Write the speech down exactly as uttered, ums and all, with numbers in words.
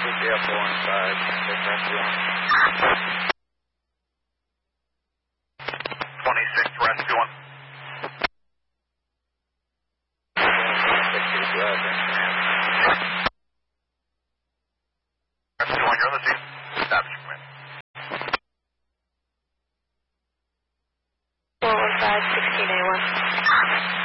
F four one five, take rescue on. twenty-six, rescue one. sixty, Roger. Rescue one, you're on the scene. Establish command. four one five, sixteen A one.